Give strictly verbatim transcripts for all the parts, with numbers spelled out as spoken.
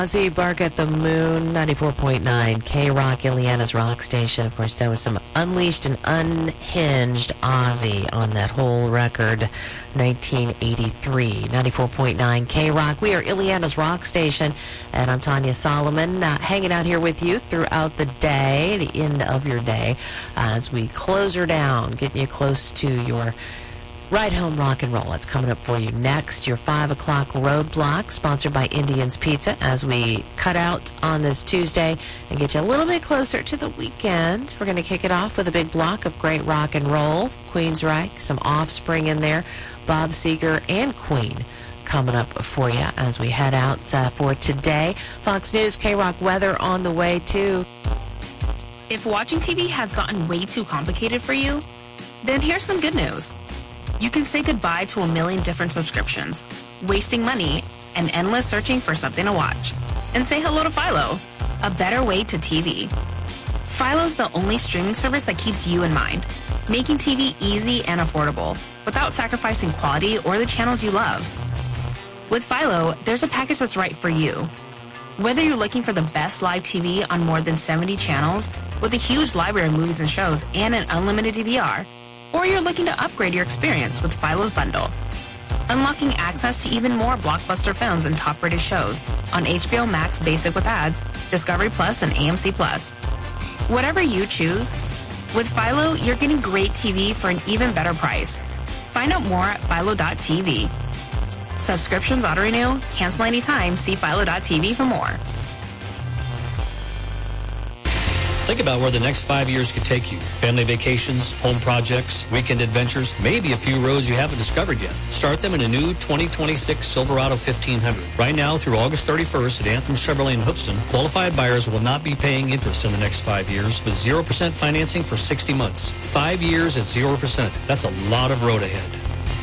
Ozzy, Bark at the Moon, ninety-four point nine, K-Rock, Ileana's rock station. Of course, there was some unleashed and unhinged Ozzy on that whole record, nineteen eighty-three, ninety-four point nine, K-Rock. We are Ileana's rock station, and I'm Tanya Solomon, uh, hanging out here with you throughout the day, the end of your day, as we close her down, getting you close to your Ride Home Rock and Roll. That's coming up for you next. Your five o'clock roadblock, sponsored by Indian's Pizza, as we cut out on this Tuesday and get you a little bit closer to the weekend. We're going to kick it off with a big block of great rock and roll. Queensryche, some Offspring in there, Bob Seger, and Queen coming up for you as we head out uh, for today. Fox News, K-Rock weather on the way, too. If watching T V has gotten way too complicated for you, then here's some good news. You can say goodbye to a million different subscriptions, wasting money, and endless searching for something to watch. And say hello to Philo, a better way to T V. Philo's the only streaming service that keeps you in mind, making T V easy and affordable, without sacrificing quality or the channels you love. With Philo, there's a package that's right for you. Whether you're looking for the best live T V on more than seventy channels, with a huge library of movies and shows and an unlimited D V R, or you're looking to upgrade your experience with Philo's bundle, unlocking access to even more blockbuster films and top-rated shows on H B O Max Basic with ads, Discovery Plus, and A M C Plus. Whatever you choose, with Philo, you're getting great T V for an even better price. Find out more at philo dot t v. Subscriptions auto-renew, cancel anytime, see philo dot t v for more. Think about where the next five years could take you. Family vacations, home projects, weekend adventures, maybe a few roads you haven't discovered yet. Start them in a new twenty twenty-six Silverado fifteen hundred. Right now through August thirty-first at Anthem Chevrolet in Hoopston, qualified buyers will not be paying interest in the next five years with zero percent financing for sixty months. Five years at zero percent. That's a lot of road ahead.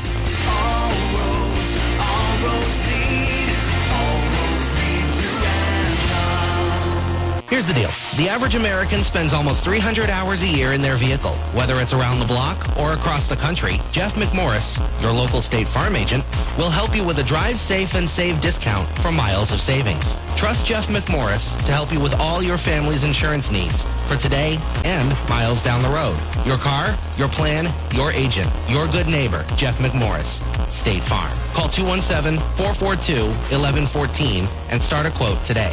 Here's the deal. The average American spends almost three hundred hours a year in their vehicle. Whether it's around the block or across the country, Jeff McMorris, your local State Farm agent, will help you with a Drive Safe and Save discount for miles of savings. Trust Jeff McMorris to help you with all your family's insurance needs for today and miles down the road. Your car, your plan, your agent, your good neighbor, Jeff McMorris, State Farm. Call two one seven, four four two, one one one four and start a quote today.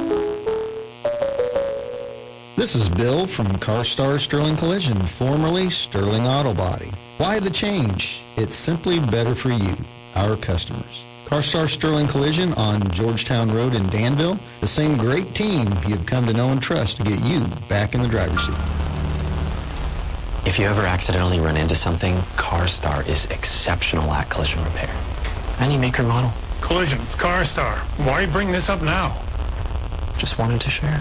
This is Bill from CarStar Sterling Collision, formerly Sterling Auto Body. Why the change? It's simply better for you, our customers. CarStar Sterling Collision on Georgetown Road in Danville, the same great team you've come to know and trust to get you back in the driver's seat. If you ever accidentally run into something, CarStar is exceptional at collision repair. Any maker model. Collision, it's CarStar. Why bring this up now? Just wanted to share.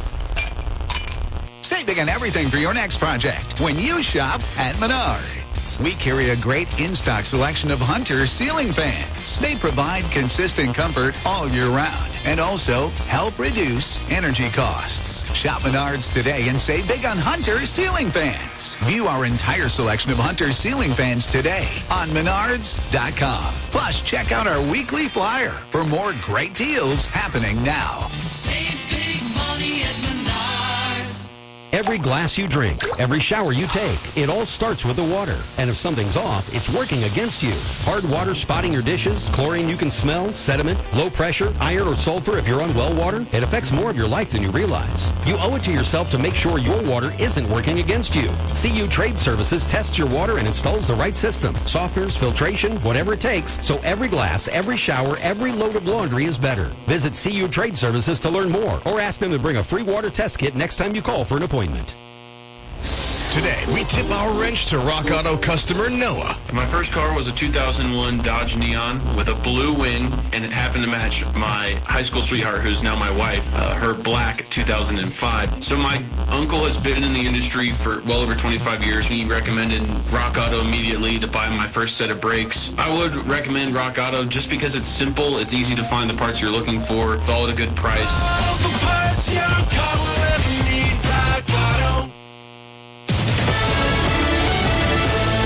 Save big on everything for your next project when you shop at Menards. We carry a great in-stock selection of Hunter ceiling fans. They provide consistent comfort all year round and also help reduce energy costs. Shop Menards today and save big on Hunter ceiling fans. View our entire selection of Hunter ceiling fans today on menards dot com. Plus, check out our weekly flyer for more great deals happening now. Save big money at Menards. Every glass you drink, every shower you take, it all starts with the water. And if something's off, it's working against you. Hard water spotting your dishes, chlorine you can smell, sediment, low pressure, iron or sulfur if you're on well water, it affects more of your life than you realize. You owe it to yourself to make sure your water isn't working against you. C U Trade Services tests your water and installs the right system. Softeners, filtration, whatever it takes, so every glass, every shower, every load of laundry is better. Visit C U Trade Services to learn more or ask them to bring a free water test kit next time you call for an appointment. Today, we tip our wrench to Rock Auto customer Noah. My first car was a two thousand one Dodge Neon with a blue wing, and it happened to match my high school sweetheart, who's now my wife, uh, her black two thousand five. So my uncle has been in the industry for well over twenty-five years. He recommended Rock Auto immediately to buy my first set of brakes. I would recommend Rock Auto just because it's simple, it's easy to find the parts you're looking for, it's all at a good price. All the parts your car will ever need, Rock Auto.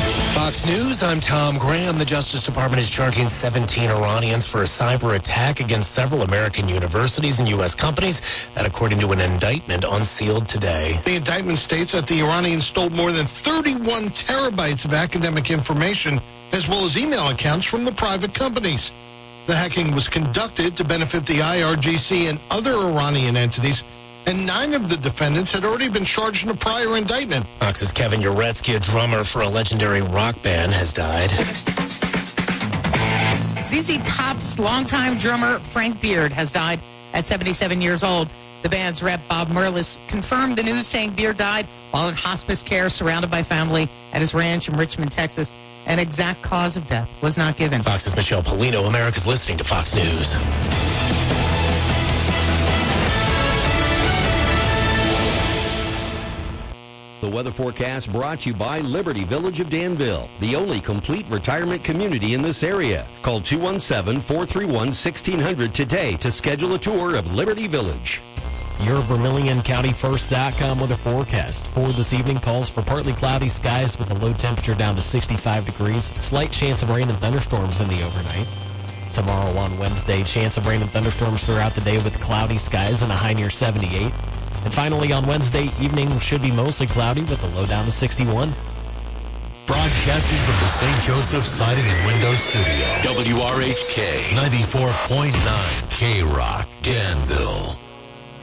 Fox News, I'm Tom Graham. The Justice Department is charging seventeen Iranians for a cyber attack against several American universities and U S companies. That according to an indictment unsealed today. The indictment states that the Iranians stole more than thirty-one terabytes of academic information, as well as email accounts from the private companies. The hacking was conducted to benefit the I R G C and other Iranian entities, and nine of the defendants had already been charged in a prior indictment. Fox's Kevin Uretsky, a drummer for a legendary rock band, has died. Z Z Top's longtime drummer Frank Beard has died at seventy-seven years old. The band's rep, Bob Merlis, confirmed the news, saying Beard died while in hospice care, surrounded by family at his ranch in Richmond, Texas. An exact cause of death was not given. Fox's Michelle Polino. America's listening to Fox News. The weather forecast brought to you by Liberty Village of Danville, the only complete retirement community in this area. Call two one seven, four three one, one six zero zero today to schedule a tour of Liberty Village. Your Vermilion County First dot com weather forecast for this evening calls for partly cloudy skies with a low temperature down to sixty-five degrees. Slight chance of rain and thunderstorms in the overnight. Tomorrow on Wednesday, chance of rain and thunderstorms throughout the day with cloudy skies and a high near seventy-eight. And finally on Wednesday evening should be mostly cloudy with a low down to sixty-one. Broadcasting from the Saint Joseph Siding and Windows Studio. W R H K ninety-four point nine K Rock, Danville.